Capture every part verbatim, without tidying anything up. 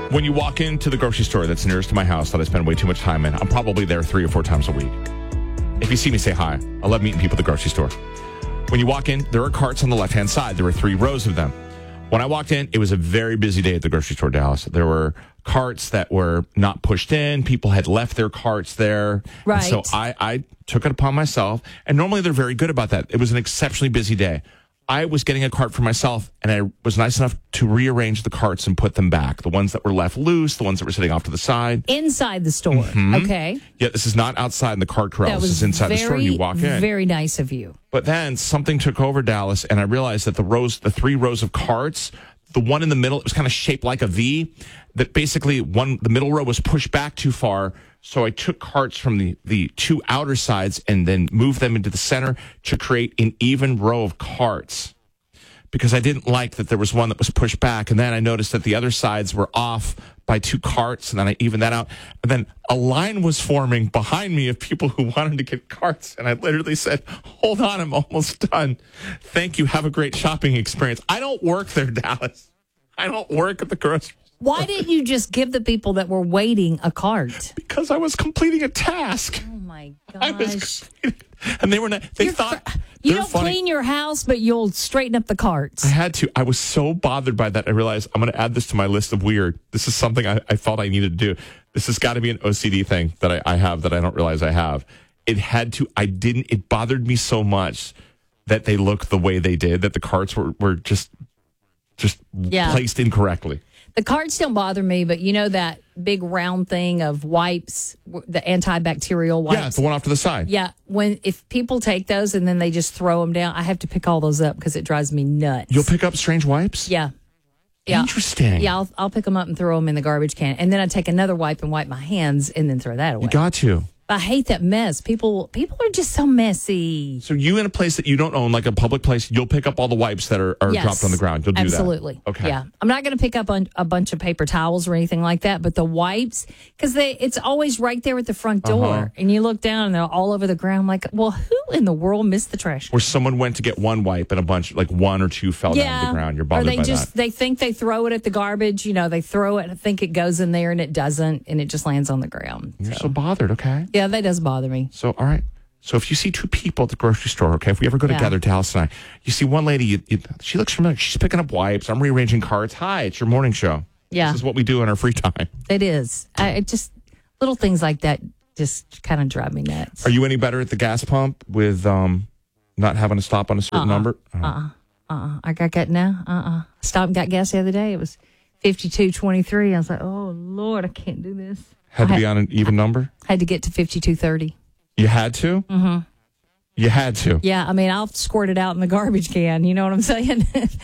When you walk into the grocery store that's nearest to my house that I spend way too much time in, I'm probably there three or four times a week. If you see me, say hi. I love meeting people at the grocery store. When you walk in, there are carts on the left-hand side. There were three rows of them. When I walked in, it was a very busy day at the grocery store, Dallas. There were carts that were not pushed in. People had left their carts there. Right. And so I, I took it upon myself. And normally they're very good about that. It was an exceptionally busy day. I was getting a cart for myself, and I was nice enough to rearrange the carts and put them back. The ones that were left loose, the ones that were sitting off to the side. Inside the store. Mm-hmm. Okay. Yeah, this is not outside in the cart corral. That This is was inside very, the store. You walk in. Very nice of you. But then something took over, Dallas, and I realized that the rows, the three rows of carts, the one in the middle, it was kind of shaped like a V, that basically one, the middle row was pushed back too far. So I took carts from the, the two outer sides and then moved them into the center to create an even row of carts, because I didn't like that there was one that was pushed back. And then I noticed that the other sides were off by two carts, and then I evened that out. And then a line was forming behind me of people who wanted to get carts. And I literally said, hold on, I'm almost done. Thank you. Have a great shopping experience. I don't work there, Dallas. I don't work at the grocery store. Why didn't you just give the people that were waiting a cart? Because I was completing a task. Oh, my I was gosh. completing, and they were not, they You're thought, cr- you they're don't funny. clean your house, but you'll straighten up the carts. I had to. I was so bothered by that. I realized I'm going to add this to my list of weird. This is something I, I felt I needed to do. This has got to be an O C D thing that I, I have that I don't realize I have. It had to. I didn't. It bothered me so much that they looked the way they did, that the carts were, were just just Yeah. placed incorrectly. The carts don't bother me, but you know that big round thing of wipes, the antibacterial wipes? Yeah, it's the one off to the side. Yeah, when if people take those and then they just throw them down, I have to pick all those up because it drives me nuts. You'll pick up strange wipes? Yeah. Yeah. Interesting. Yeah, I'll, I'll pick them up and throw them in the garbage can. And then I take another wipe and wipe my hands and then throw that away. You got to. I hate that mess. People people are just so messy. So you in a place that you don't own, like a public place, you'll pick up all the wipes that are, are Yes, dropped on the ground. You'll do absolutely. that. Okay. Yeah. I'm not going to pick up a, a bunch of paper towels or anything like that, but the wipes, because they it's always right there at the front door. Uh-huh. And you look down and they're all over the ground. I'm like, well, who in the world missed the trash? Where someone went to get one wipe and a bunch, like one or two fell down to the ground. You're bothered or they by just that. they think they throw it at the garbage. You know, they throw it and think it goes in there and it doesn't, and it just lands on the ground. You're So, so bothered, okay? yeah, that does bother me. So, all right. So if you see two people at the grocery store, okay, if we ever go Yeah. together, Dallas and I, you see one lady, you, you, she looks familiar. She's picking up wipes. I'm rearranging carts. Hi, it's your morning show. Yeah. This is what we do in our free time. It is. I it just little things like that just kind of drive me nuts. Are you any better at the gas pump with um, not having to stop on a certain Uh-uh. number? Uh-uh. Uh-uh. I got got now. Uh-uh. Stopped and got gas the other day. It was fifty-two twenty-three. I was like, oh, Lord, I can't do this. Had to I be on an even number? Had to get to fifty-two thirty. You had to? Mm-hmm. You had to? Yeah, I mean, I'll squirt it out in the garbage can. You know what I'm saying?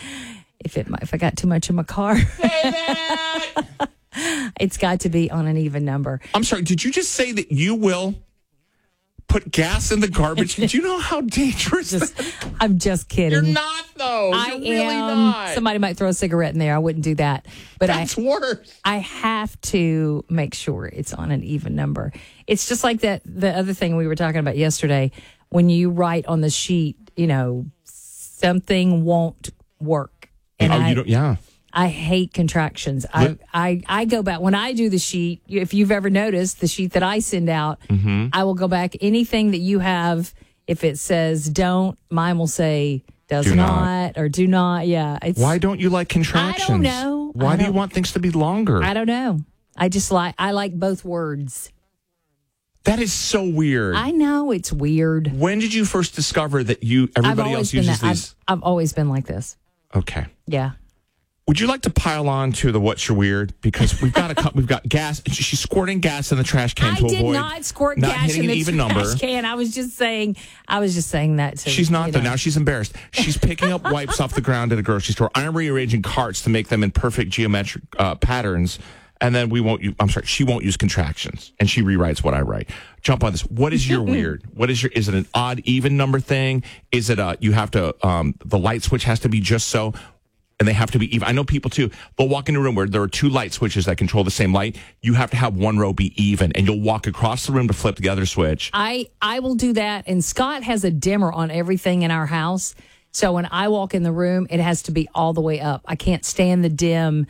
if it if I got too much in my car. It's got to be on an even number. I'm sorry, did you just say that you will put gas in the garbage? Do you know how dangerous Just, that is? I'm just kidding. You're not, though. I You're really am. not. Somebody might throw a cigarette in there. I wouldn't do that. But I, That's worse. I have to make sure it's on an even number. It's just like that. The other thing we were talking about yesterday, when you write on the sheet, you know, something won't work. And oh, I, you don't, yeah. I hate contractions. I, What? I, I go back when I do the sheet. If you've ever noticed the sheet that I send out, Mm-hmm. I will go back. Anything that you have, if it says don't, mine will say does Do not, not. or do not. Yeah. It's, Why don't you like contractions? know. Why I do you don't- want things to be longer? I don't know. I just like, I like both words. That is so weird. I know it's weird. When did you first discover that you everybody else been uses that, these? I've, I've always been like this. Okay. Yeah. Would you like to pile on to the what's your weird? Because we've got a cup, we've got gas. She's squirting gas in the trash can I to did avoid not squirt not gas hitting in an the even trash number. can. I was just saying. I was just saying that too. She's not you though. know. Now she's embarrassed. She's picking up wipes off the ground at a grocery store. I'm rearranging carts to make them in perfect geometric uh, patterns. And then we won't use, I'm sorry, she won't use contractions. And she rewrites what I write. Jump on this. What is your weird? What is your, is it an odd, even number thing? Is it a, you have to, um, the light switch has to be just so, and they have to be even. I know people too, they'll walk into a room where there are two light switches that control the same light. You have to have one row be even, and you'll walk across the room to flip the other switch. I I will do that. And Scott has a dimmer on everything in our house. So when I walk in the room, it has to be all the way up. I can't stand the dim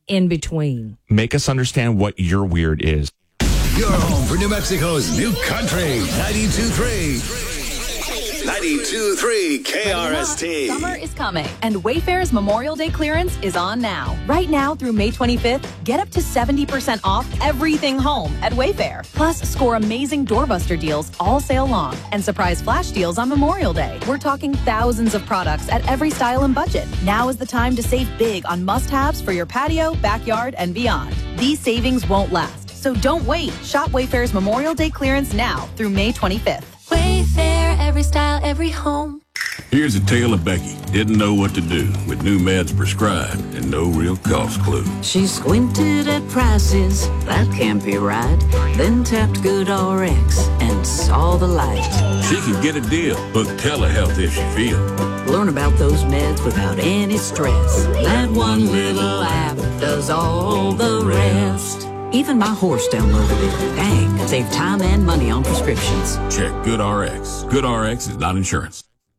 in between. Make us understand what your weird is. Your home for New Mexico's new country, ninety-two point three. ninety-two point three K R S T. Summer is coming, and Wayfair's Memorial Day clearance is on now. Right now through May twenty-fifth, get up to seventy percent off everything home at Wayfair. Plus, score amazing doorbuster deals all sale long and surprise flash deals on Memorial Day. We're talking thousands of products at every style and budget. Now is the time to save big on must-haves for your patio, backyard, and beyond. These savings won't last, so don't wait. Shop Wayfair's Memorial Day clearance now through May twenty-fifth. Wayfair, every style, every home. Here's a tale of Becky. Didn't know what to do with new meds prescribed and no real cost clue. She squinted at prices, that can't be right. Then tapped GoodRx and saw the light. She could get a deal, book telehealth if she feel. Learn about those meds without any stress. That one little app does all the rest. Even my horse downloaded it. Dang, save time and money on prescriptions. Check GoodRx. GoodRx is not insurance.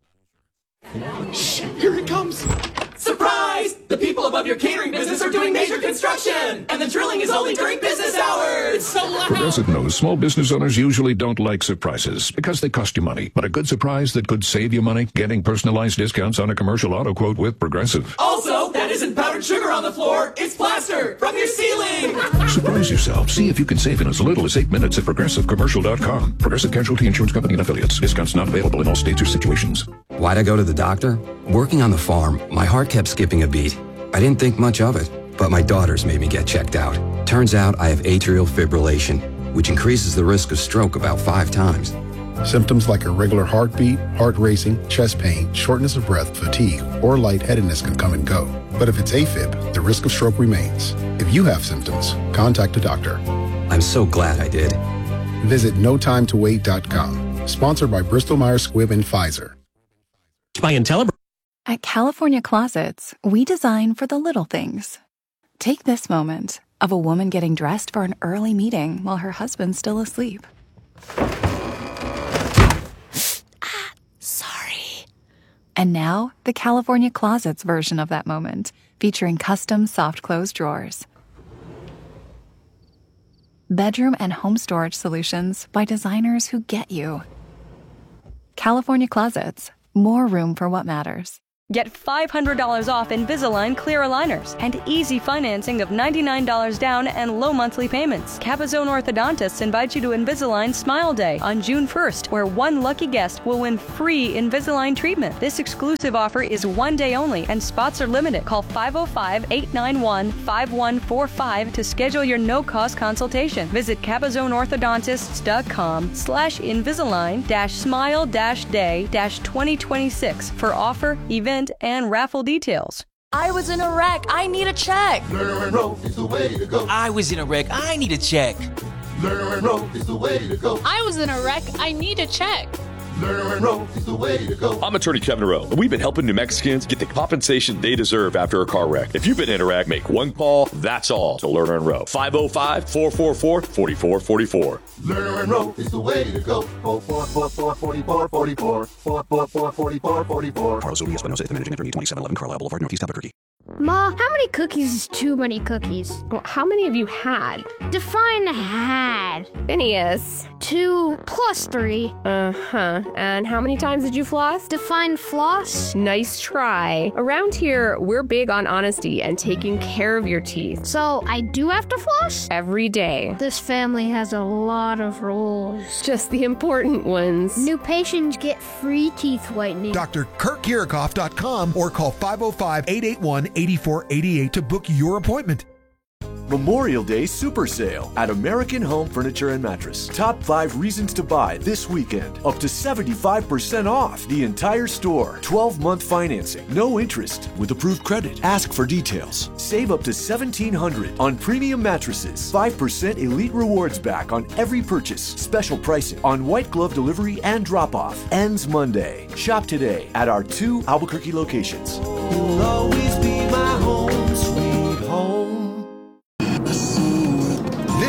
Shh, here it comes. Surprise! The people above your catering business are doing major construction, and the drilling is only during business hours. So loud. Progressive knows small business owners usually don't like surprises because they cost you money. But a good surprise that could save you money, getting personalized discounts on a commercial auto quote with Progressive. Also, that isn't powdered sugar on the floor. It's plaster from your ceiling. Surprise yourself. See if you can save in as little as eight minutes at progressive commercial dot com. Progressive Casualty Insurance Company and Affiliates. Discounts not available in all states or situations. Why'd I go to the doctor? Working on the farm, my heart kept skipping a beat. I didn't think much of it, but my daughters made me get checked out. Turns out I have atrial fibrillation, which increases the risk of stroke about five times. Symptoms like irregular heartbeat, heart racing, chest pain, shortness of breath, fatigue, or lightheadedness can come and go. But if it's AFib, the risk of stroke remains. If you have symptoms, contact a doctor. I'm so glad I did. Visit no time to wait dot com. Sponsored by Bristol Myers Squibb and Pfizer. By Intellibrand. At California Closets, we design for the little things. Take this moment of a woman getting dressed for an early meeting while her husband's still asleep. Ah, sorry. And now, the California Closets version of that moment, featuring custom soft close drawers. Bedroom and home storage solutions by designers who get you. California Closets, more room for what matters. Get five hundred dollars off Invisalign clear aligners and easy financing of ninety-nine dollars down and low monthly payments. Capizone Orthodontists invite you to Invisalign Smile Day on June first, where one lucky guest will win free Invisalign treatment. This exclusive offer is one day only and spots are limited. Call five oh five, eight nine one, five one four five to schedule your no-cost consultation. Visit capizoneorthodontists.com slash Invisalign dash smile dash day dash twenty twenty-six for offer, event, and raffle details. I was in a wreck. I need a check. Learn and roll is the way to go. I was in a wreck. I need a check. Learn and roll is the way to go. I was in a wreck. I need a check. Learn and roll is the way to go. I'm attorney Kevin Rowe, and we've been helping New Mexicans get the compensation they deserve after a car wreck. If you've been in a wreck, make one call. That's all to Lerner and Rowe. five oh five, four four four, four four four four. Lerner and Rowe is the way to go. four four four, four four four, four four. four four four, four four four four. Carlos Zodi Espinosa, eighth Managing Attorney, twenty-seven eleven Carlisle Boulevard, Northeast Albuquerque. Ma, how many cookies is too many cookies? Well, how many have you had? Define had. Phineas. Two plus three. Uh-huh. And how many times did you floss? Define floss. Nice try. Around here, we're big on honesty and taking care of your teeth. So I do have to floss? Every day. This family has a lot of rules. Just the important ones. New patients get free teeth whitening. D R Kirk Kirikoff dot com or call five oh five, eight eight one, eight four eight eight to book your appointment. Memorial Day Super Sale at American Home Furniture and Mattress. Top five reasons to buy this weekend. Up to seventy-five percent off the entire store. twelve month financing. No interest with approved credit. Ask for details. Save up to seventeen hundred dollars on premium mattresses. five percent Elite Rewards back on every purchase. Special pricing on white glove delivery and drop-off. Ends Monday. Shop today at our two Albuquerque locations. You'll always be my home, sweet home. This spring,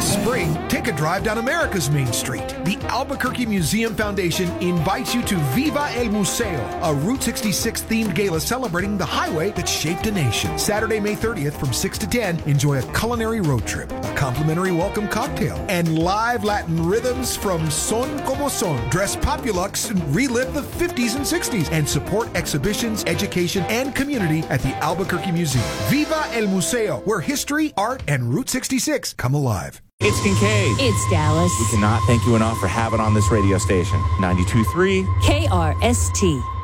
spring, take a drive down America's Main Street. The Albuquerque Museum Foundation invites you to Viva el Museo, a Route sixty-six themed gala celebrating the highway that shaped a nation. Saturday, May thirtieth from six to ten, enjoy a culinary road trip, a complimentary welcome cocktail, and live Latin rhythms from Son Como Son. Dress Populux and relive the fifties and sixties and support exhibitions, education, and community at the Albuquerque Museum. Viva el Museo, where history, art, and Route sixty-six come alive. It's Kincaid. It's Dallas. We cannot thank you enough for having on this radio station. ninety-two point three K R S T.